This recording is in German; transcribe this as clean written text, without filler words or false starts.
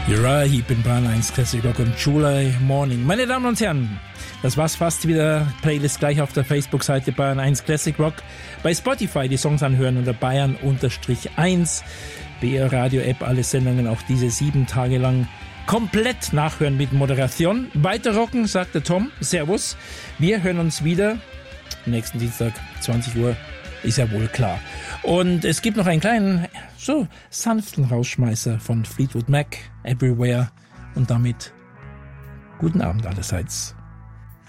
Uriah Heep in Bayern 1 Classic Rock und July Morning. Meine Damen und Herren, das war's fast wieder. Playlist gleich auf der Facebook-Seite Bayern 1 Classic Rock. Bei Spotify die Songs anhören unter Bayern-1. BR Radio App, alle Sendungen auch diese 7 Tage lang komplett nachhören mit Moderation. Weiter rocken, sagt der Tom. Servus. Wir hören uns wieder nächsten Dienstag, 20 Uhr. Ist ja wohl klar. Und es gibt noch einen kleinen, so sanften Rausschmeißer von Fleetwood Mac, Everywhere. Und damit guten Abend allerseits.